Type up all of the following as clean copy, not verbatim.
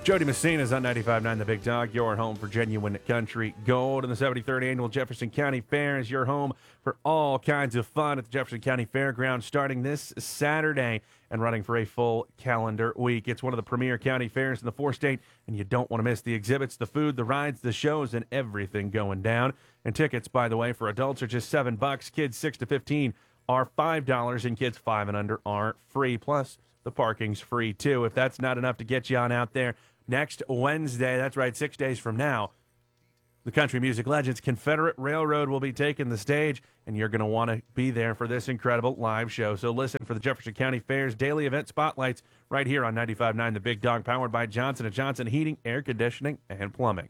Jody Messina's on 95.9 The Big Dog, your home for genuine country gold. And the 73rd Annual Jefferson County Fair is your home for all kinds of fun at the Jefferson County Fairgrounds starting this Saturday and running for a full calendar week. It's one of the premier county fairs in the four-state, and you don't want to miss the exhibits, the food, the rides, the shows, and everything going down. And tickets, by the way, for adults are just $7. Kids 6 to 15 are $5, and kids 5 and under are free. Plus, the parking's free, too. If that's not enough to get you on out there, next Wednesday, that's right, 6 days from now, the country music legends Confederate Railroad will be taking the stage, and you're going to want to be there for this incredible live show. So listen for the Jefferson County Fair's daily event spotlights right here on 95.9 The Big Dog, powered by Johnson & Johnson Heating, Air Conditioning, and Plumbing.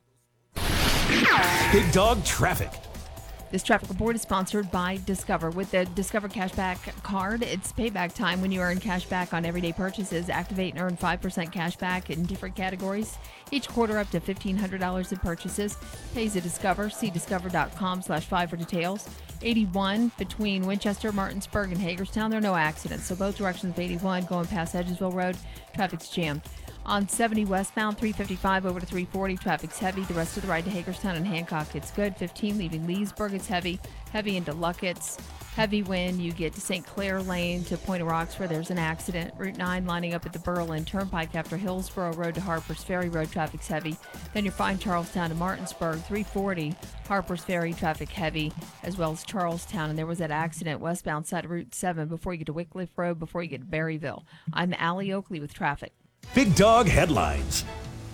Big Dog Traffic. This traffic report is sponsored by Discover. With the Discover Cashback card, it's payback time when you earn cash back on everyday purchases. Activate and earn 5% cash back in different categories. Each quarter up to $1,500 in purchases. Pays at Discover. See discover.com/5 for details. 81 between Winchester, Martinsburg, and Hagerstown. There are no accidents, so both directions of 81 going past Edgesville Road. Traffic's jammed. On 70 westbound, 355 over to 340, traffic's heavy. The rest of the ride to Hagerstown and Hancock, it's good. 15 leaving Leesburg, it's heavy. Heavy into Luckett's. Heavy when you get to St. Clair Lane to Point of Rocks, where there's an accident. Route 9 lining up at the Berlin Turnpike after Hillsborough Road to Harpers Ferry Road, traffic's heavy. Then you'll find Charlestown to Martinsburg, 340, Harpers Ferry, traffic heavy, as well as Charlestown. And there was that accident westbound side of Route 7 before you get to Wycliffe Road, before you get to Berryville. I'm Allie Oakley with traffic. Big Dog Headlines.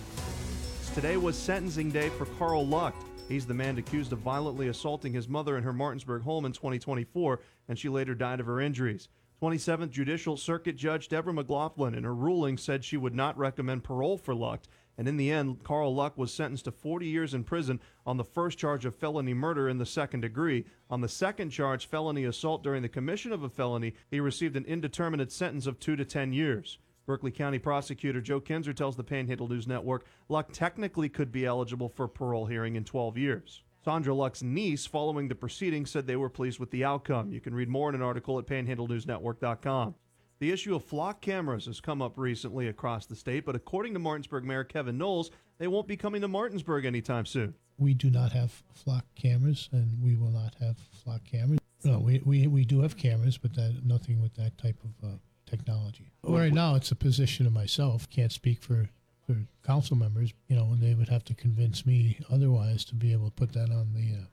Today was sentencing day for Carl Luck. He's the man accused of violently assaulting his mother in her Martinsburg home in 2024, and she later died of her injuries. 27th Judicial Circuit Judge Deborah McLaughlin, in her ruling, said she would not recommend parole for Luck. And in the end, Carl Luck was sentenced to 40 years in prison on the first charge of felony murder in the second degree. On the second charge, felony assault during the commission of a felony, he received an indeterminate sentence of 2 to 10 years. Berkeley County Prosecutor Joe Kinzer tells the Panhandle News Network Luck technically could be eligible for a parole hearing in 12 years. Sandra Luck's niece, following the proceedings, said they were pleased with the outcome. You can read more in an article at panhandlenewsnetwork.com. The issue of flock cameras has come up recently across the state, but according to Martinsburg Mayor Kevin Knowles, they won't be coming to Martinsburg anytime soon. We do not have flock cameras, and we will not have flock cameras. No, we do have cameras, but nothing with that type of technology. Right now, it's a position of myself. Can't speak for council members, and they would have to convince me otherwise to be able to put that on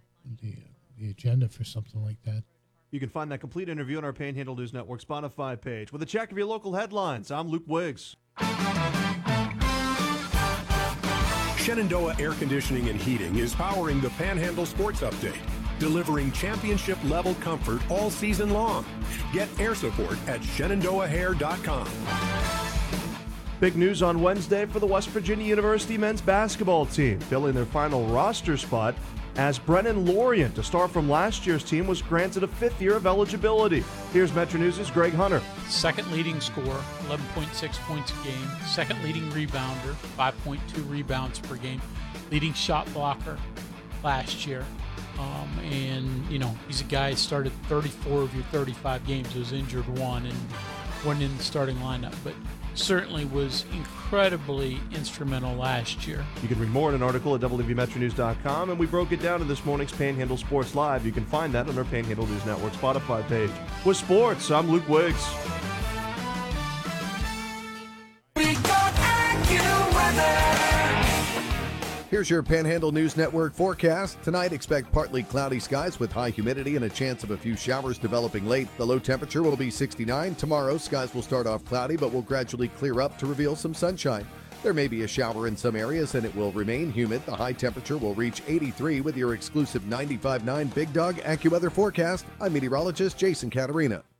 the agenda for something like that. You can find that complete interview on our Panhandle News Network Spotify page. With a check of your local headlines, I'm Luke Wiggs. Shenandoah Air Conditioning and Heating is powering the Panhandle Sports Update, delivering championship-level comfort all season long. Get air support at ShenandoahAir.com. Big news on Wednesday for the West Virginia University men's basketball team, filling their final roster spot as Brennan Lorient, a star from last year's team, was granted a fifth year of eligibility. Here's Metro News' Greg Hunter. Second leading scorer, 11.6 points a game. Second leading rebounder, 5.2 rebounds per game. Leading shot blocker last year. He's a guy who started 34 of your 35 games, was injured one and wasn't in the starting lineup, but certainly was incredibly instrumental last year. You can read more in an article at WVMetroNews.com, and we broke it down in this morning's Panhandle Sports Live. You can find that on our Panhandle News Network Spotify page. With sports, I'm Luke Wiggs. Here's your Panhandle News Network forecast. Tonight, expect partly cloudy skies with high humidity and a chance of a few showers developing late. The low temperature will be 69. Tomorrow, skies will start off cloudy but will gradually clear up to reveal some sunshine. There may be a shower in some areas and it will remain humid. The high temperature will reach 83 with your exclusive 95.9 Big Dog AccuWeather forecast. I'm meteorologist Jason Caterina.